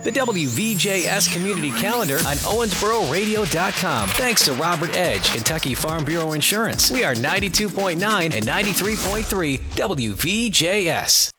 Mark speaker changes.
Speaker 1: the WVJS Community Calendar on OwensboroRadio.com. Thanks to Robert Edge, Kentucky Farm Bureau Insurance. We are 92.9 and 93.3 WVJS.